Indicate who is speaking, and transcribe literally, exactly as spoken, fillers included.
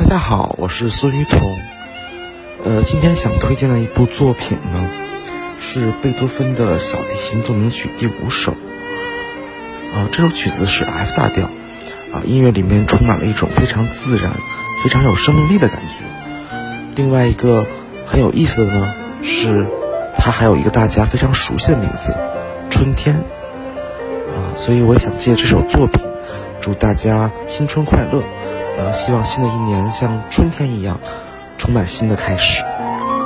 Speaker 1: 家好，我是孙雨桐。呃，今天想推荐的一部作品呢，是贝多芬的小提琴奏鸣曲第五首。呃，这首曲子是 F 大调，啊、呃，音乐里面充满了一种非常自然、非常有生命力的感觉。另外一个很有意思的呢，是它还有一个大家非常熟悉的名字——春天。啊、呃，所以我也想借这首作品，祝大家新春快乐。呃，希望新的一年像春天一样，充满新的开始。